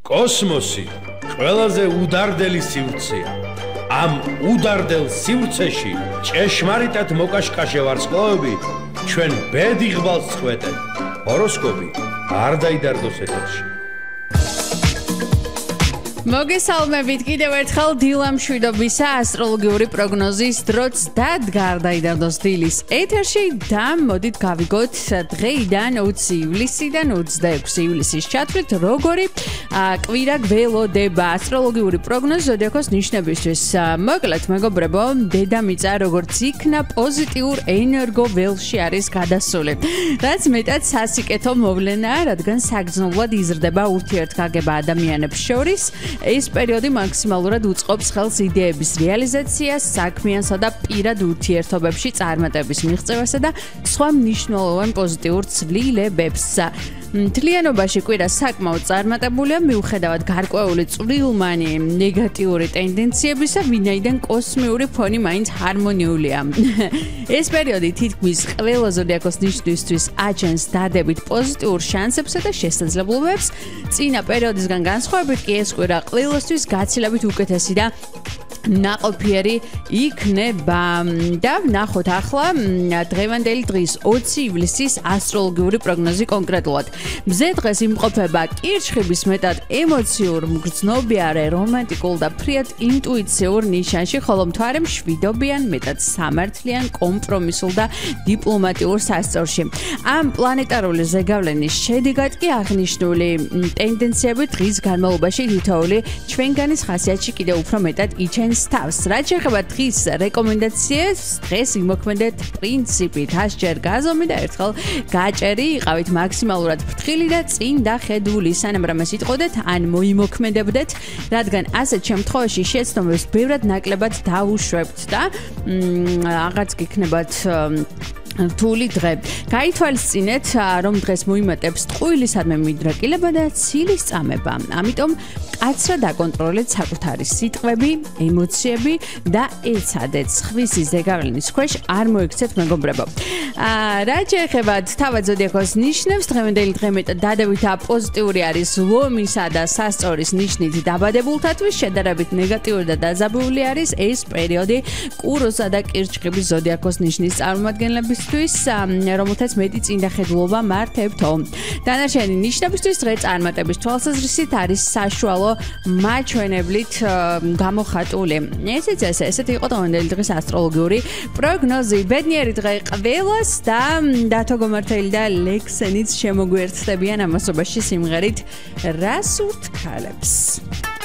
კოსმოსი ყველაზე უდარდელი სივრცეა. ამ უდარდელ სივრცეში ჭეშმარიტად მოკაშკაშე ვარსკვლავები ჩვენ ბედიღბალს წყვეტენ. ჰოროსკოპი არ დაიდარდოს ეთერში. მოგესალმებით კიდევ ერთხელ დილა მშვიდობისა ასტროლოგიური პროგნოზის დროც და გარდაიდარდოს დილის ეთერში და მოდით გავიგოთ დღეიდან 20 ივლისიდან 26 ივლისის ჩათვლით როგორი კვირა გველოდება ასტროლოგიური პროგნოზი ზოდიაქოს ნიშნებისთვის. მოკლედ მეგობრებო, დედამიწა როგორც იქნა პოზიტიურ ენერგო ველში არის გადასული. რაც მეტად სასიკეთო მოვლენაა, რადგან საგრძნობლად იზრდება ურთიერთგაგება ადამიანებს შორის. ეს პერიოდი მაქსიმალურად უწყობს ხელს იდეების რეალიზაციას, საქმიანსა და პირად ურთიერთობებში წარმატების მიღწევასა და სხვა მნიშვნელოვან პოზიტიურ ცვლილებებს. მთლიანობაში კვირა საკმაოდ წარმატებულია, მიუხედავად გარკვეული წვრილმანი ნეგატიური ტენდენციებისა, ვინაიდან კოსმიური ფონი მაინც ჰარმონიულია. ეს პერიოდი თითქმის ყველა ზოდიაქოს ნიშნისთვის აჩენს დადებით პოზიტიურ შანსებსა და შესაძლებლობებს. წინა პერიოდისგან განსხვავებით კი ეს კვირა ყველასთვის გაცილებით უკეთესი და ნაყოფიერი იქნება. და ნახოთ ახლა დღევანდელი დღის 20 ივლისის ასტროლოგიური პროგნოზი კონკრეტულად. მზე დღეს იმყოფება კირჩხიბის მეტად ემოციურ, მგრძნობიარე, რომანტიკულ და ფრიად ინტუიციურ ნიშანში, ხოლო მთვარე მშვიდობიან, მეტად სამართლიან, კომპრომისულ და დიპლომატიურ სასწორში. ამ პლანეტარული ზეგავლენის შედეგად კი აღნიშნული ტენდენციები დღის განმავლობაში თითოეული ჩვენგანის ხასიათში კიდევ უფრო მეტად იჩენს თავს. რაც შეეხება დღის რეკომენდაციებს, დღეს იმოქმედეთ პრინციპით. ასჯერ გაზომი და ერთხელ გაჭერი, იყავით მაქსიმალურად ფრთხილი და წინ და ხედული, სანამ რამეს იტყოდეთ ან მოიმოქმედებდეთ, რადგან ასეთ შემთხვევაში შეცდომებს ბევრად ნაკლებად დაუშვებთ და აღარც გიქნებათ რთული დღე. გაითვალისწინეთ, რომ დღეს მოიმატებს ტყუილისადმი მიდრეკილება და ცილის წამება. ამიტომ კაცრად აკონტროლეთ საკუთარი სიტყვები, ემოციები და ეცადეთ სხვისი ზეგავლენის ქვეშ არ მოიქცეთ მეგობრებო. რაც შეეხება თავად ზოდიაქოს ნიშნებს, დღევანდელი დღე მეტად დადებითა პოზიტიური არის ლომისა და სასწორის ნიშნით დაბადებულთათვის, შედარებით ნეგატიური და დაძაბული არის ეს პერიოდი კუროსა და კირჩხიბის ზოდიაქოს ნიშნის წარმომადგენლების რომელთაც მეტი წინდახედულობა მართებთო. დანარჩენი ნიშნებისთვის დღე წარმატების თვალსაზრისით არის საშუალო მაჩვენებლით გამოხატული. ესეთი იყო დღევანდელი დღის ასტროლოგიური პროგნოზი. ბედნიერი დღე ყველას და დათო გომართელი და ლექსენიც შემოგვიერთდებიან ამასობაში სიმღერით რას ურთქალებს.